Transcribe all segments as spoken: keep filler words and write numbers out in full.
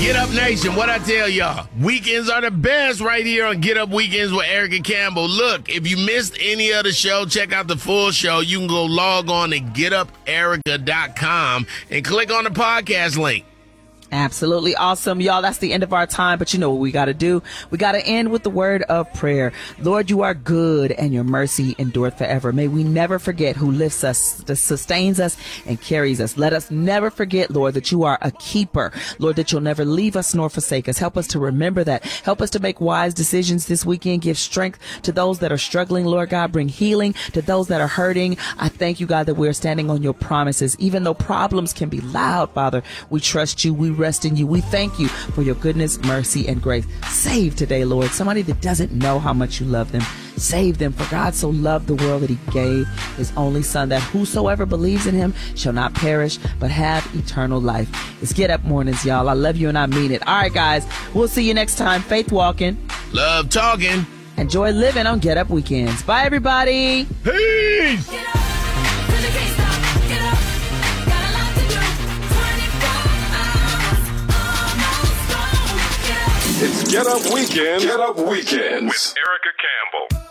Get Up Nation, what I tell y'all, weekends are the best right here on Get Up Weekends with Erica Campbell. Look, if you missed any of the show, check out the full show. You can go log on to get up erica dot com and click on the podcast link. Absolutely awesome, y'all. That's the end of our time, but you know what we got to do? We got to end with the word of prayer. Lord, you are good and your mercy endured forever. May we never forget who lifts us, sustains us, and carries us. Let us never forget, Lord, that you are a keeper. Lord, that you'll never leave us nor forsake us. Help us to remember that. Help us to make wise decisions this weekend. Give strength to those that are struggling, Lord God. Bring healing to those that are hurting. I thank you, God, that we're standing on your promises. Even though problems can be loud, Father, we trust you. We rest in you. We thank you for your goodness, mercy, and grace. Save today, Lord, somebody that doesn't know how much you love them. Save them, for God so loved the world that he gave his only son, that whosoever believes in him shall not perish but have eternal life. It's Get Up Mornings, y'all. I love you and I mean it. All right, guys, we'll see you next time. Faith walking, love talking, and joy living on Get Up Weekends. Bye, everybody. Peace. It's Get Up Weekend. Get Up Weekends with Erica Campbell.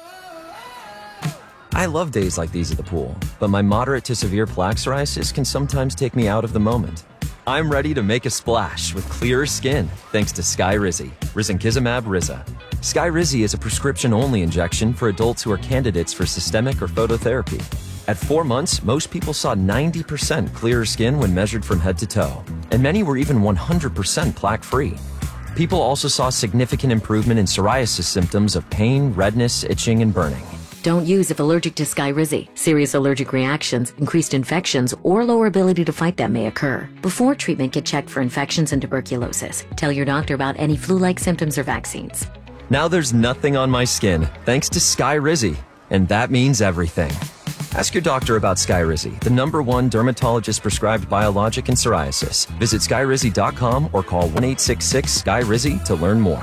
I love days like these at the pool, but my moderate to severe plaque psoriasis can sometimes take me out of the moment. I'm ready to make a splash with clearer skin thanks to Skyrizi, risankizumab Riza. Skyrizi is a prescription-only injection for adults who are candidates for systemic or phototherapy. At four months, most people saw ninety percent clearer skin when measured from head to toe, and many were even one hundred percent plaque-free. People also saw significant improvement in psoriasis symptoms of pain, redness, itching, and burning. Don't use if allergic to Skyrizi. Serious allergic reactions, increased infections, or lower ability to fight them may occur. Before treatment, get checked for infections and tuberculosis. Tell your doctor about any flu-like symptoms or vaccines. Now there's nothing on my skin thanks to Skyrizi, and that means everything. Ask your doctor about Skyrizi, the number one dermatologist-prescribed biologic in psoriasis. Visit skyrizi dot com or call one eight six six Sky Rizzi to learn more.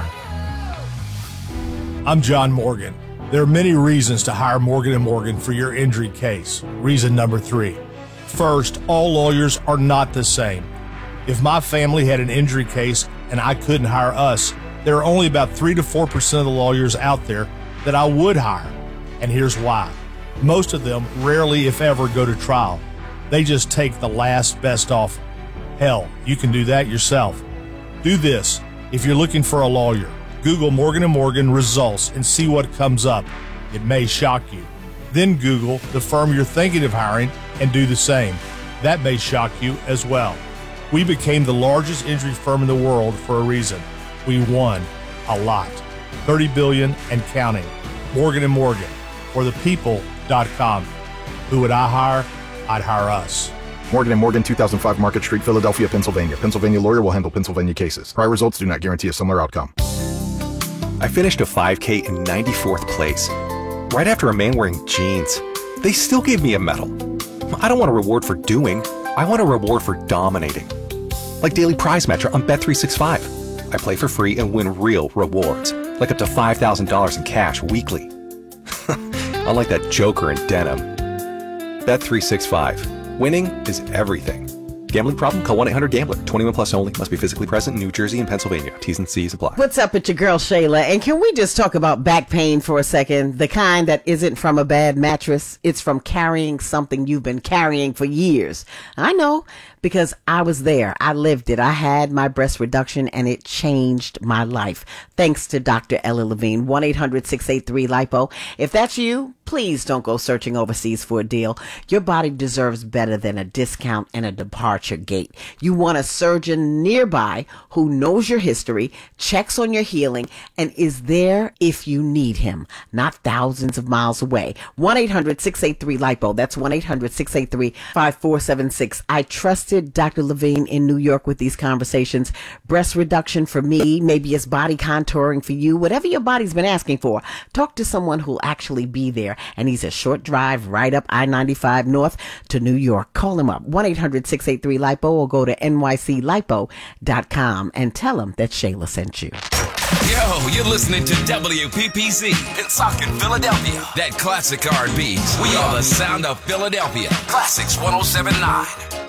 I'm John Morgan. There are many reasons to hire Morgan and Morgan for your injury case. Reason number three. First, all lawyers are not the same. If my family had an injury case and I couldn't hire us, there are only about three to four percent of the lawyers out there that I would hire. And here's why. Most of them rarely, if ever, go to trial. They just take the last best offer. Hell, you can do that yourself. Do this. If you're looking for a lawyer, Google Morgan and Morgan results and see what comes up. It may shock you. Then Google the firm you're thinking of hiring and do the same. That may shock you as well. We became the largest injury firm in the world for a reason. We won a lot. thirty billion dollars and counting. Morgan and Morgan. For the people dot com. Who would I hire? I'd hire us. Morgan and Morgan, two thousand five Market Street, Philadelphia, Pennsylvania. Pennsylvania lawyer will handle Pennsylvania cases. Prior results do not guarantee a similar outcome. I finished a five K in ninety-fourth place. Right after a man wearing jeans. They still gave me a medal. I don't want a reward for doing. I want a reward for dominating. Like Daily Prize Matcher on Bet three sixty-five. I play for free and win real rewards. Like up to five thousand dollars in cash weekly. Unlike that joker in denim. Bet three sixty-five. Winning is everything. Gambling problem? Call one eight hundred gambler. twenty-one plus only. Must be physically present in New Jersey and Pennsylvania. T's and C's apply. What's up? It's your girl Shayla. And can we just talk about back pain for a second? The kind that isn't from a bad mattress. It's from carrying something you've been carrying for years. I know, because I was there. I lived it. I had my breast reduction and it changed my life. Thanks to Doctor Ella Levine. one eight hundred six eight three lipo. If that's you, please don't go searching overseas for a deal. Your body deserves better than a discount and a departure gate. You want a surgeon nearby who knows your history, checks on your healing, and is there if you need him, not thousands of miles away. one eight hundred six eight three lipo. That's one eight hundred six eight three five four seven six. I trusted Doctor Levine in New York with these conversations. Breast reduction for me, maybe it's body contouring for you, whatever your body's been asking for. Talk to someone who'll actually be there, and he's a short drive right up I ninety-five North to New York. Call him up, one eight hundred six eight three lipo, or go to N Y C lipo dot com and tell him that Shayla sent you. Yo, you're listening to W P P C in Saucon, Philadelphia. That classic R and B. We are the sound of Philadelphia. Classics one oh seven point nine.